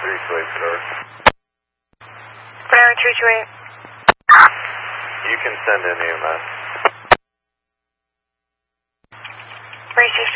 Primary 328. You can send in EMS. Racing